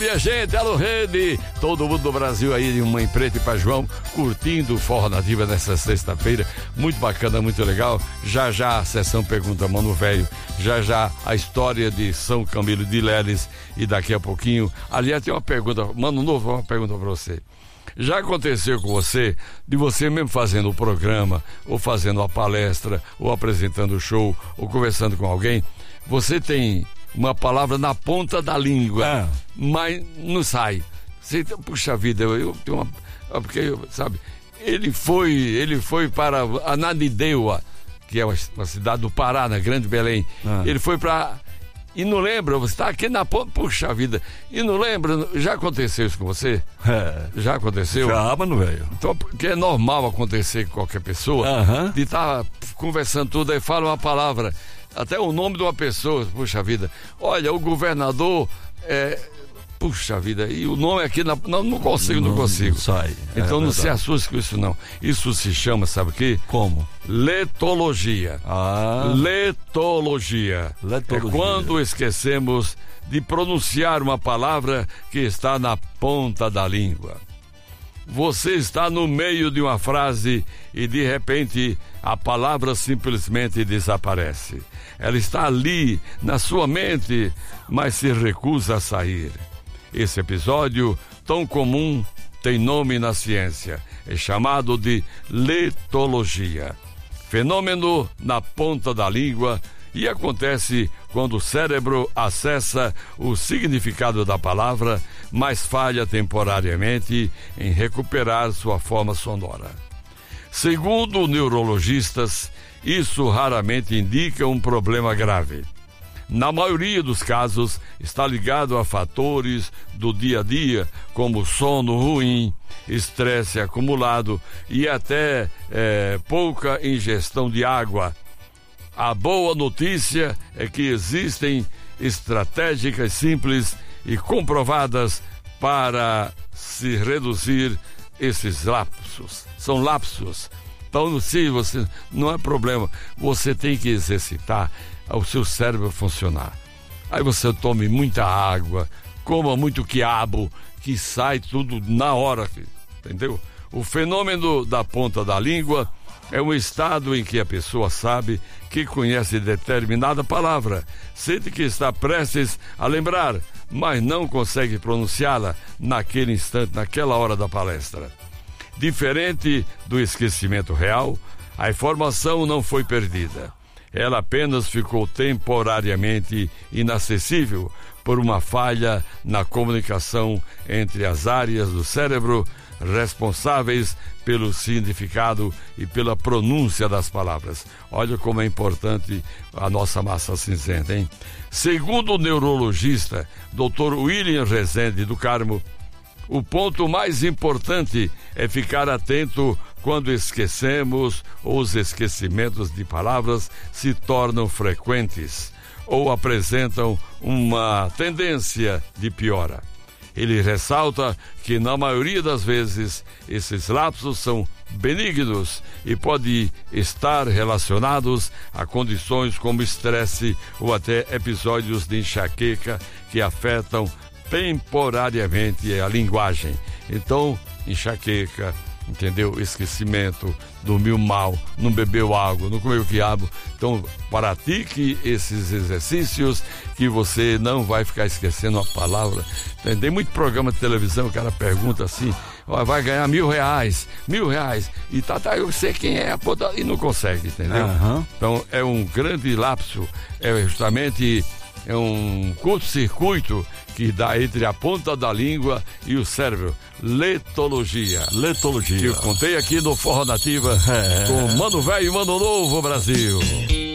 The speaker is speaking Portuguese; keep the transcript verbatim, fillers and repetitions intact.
Minha gente, alô Rede, todo mundo do Brasil aí de Mãe Preta e Pai João, curtindo o Forró Nativa nessa sexta-feira, muito bacana, muito legal. Já já a sessão Pergunta Mano Velho, já já a história de São Camilo de Leles e daqui a pouquinho, aliás tem uma pergunta, Mano Novo, uma pergunta pra você. Já aconteceu com você, de você mesmo fazendo o programa, ou fazendo a palestra, ou apresentando o show, ou conversando com alguém, você tem uma palavra na ponta da língua, ah. mas não sai. Você, puxa vida, eu, eu tenho uma... Porque, sabe, ele foi, ele foi para Ananindeua, que é uma, uma cidade do Pará, na Grande Belém. Ah. Ele foi para... E não lembra, você está aqui na ponta, puxa vida, e não lembra, já aconteceu isso com você? É. Já aconteceu? Já, mas não veio. Então, porque é normal acontecer com qualquer pessoa, uh-huh. de estar tá conversando tudo, aí fala uma palavra, até o nome de uma pessoa, puxa vida, olha, o governador, é, puxa vida, e o nome aqui, na, não, não consigo, não, não consigo. Não sai. Então é não se assuste com isso não. Isso se chama, sabe o quê? Como? Letologia. Ah. Letologia. Letologia. É quando esquecemos de pronunciar uma palavra que está na ponta da língua. Você está no meio de uma frase e de repente a palavra simplesmente desaparece. Ela está ali na sua mente, mas se recusa a sair. Esse episódio, tão comum, tem nome na ciência. É chamado de letologia. Fenômeno na ponta da língua e acontece quando o cérebro acessa o significado da palavra, mas falha temporariamente em recuperar sua forma sonora. Segundo neurologistas, isso raramente indica um problema grave. Na maioria dos casos, está ligado a fatores do dia a dia, como sono ruim, estresse acumulado e até é, pouca ingestão de água. A boa notícia é que existem estratégias simples e comprovadas para se reduzir esses lapsos. São lapsos. Então, se você não é problema, você tem que exercitar o seu cérebro funcionar. Aí você tome muita água, coma muito quiabo, que sai tudo na hora, entendeu? O fenômeno da ponta da língua é um estado em que a pessoa sabe que conhece determinada palavra, sente que está prestes a lembrar, mas não consegue pronunciá-la naquele instante, naquela hora da palestra. Diferente do esquecimento real, a informação não foi perdida. Ela apenas ficou temporariamente inacessível por uma falha na comunicação entre as áreas do cérebro responsáveis pelo significado e pela pronúncia das palavras. Olha como é importante a nossa massa cinzenta, hein? Segundo o neurologista doutor William Rezende do Carmo, o ponto mais importante é ficar atento quando esquecemos ou os esquecimentos de palavras se tornam frequentes ou apresentam uma tendência de piora. Ele ressalta que, na maioria das vezes, esses lapsos são benignos e podem estar relacionados a condições como estresse ou até episódios de enxaqueca que afetam temporariamente a linguagem. Então, enxaqueca, entendeu? Esquecimento, dormiu mal, não bebeu água, não comeu quiabo. Então, pratique esses exercícios que você não vai ficar esquecendo a palavra. Tem muito programa de televisão, o cara pergunta assim, ó, vai ganhar mil reais, mil reais, e tá, tá, eu sei quem é, e não consegue, entendeu? Uhum. Então, é um grande lapso, é justamente... É um curto-circuito que dá entre a ponta da língua e o cérebro. Letologia. Letologia. Que eu contei aqui no Forró Nativa é. com Mano Velho e Mano Novo, Brasil.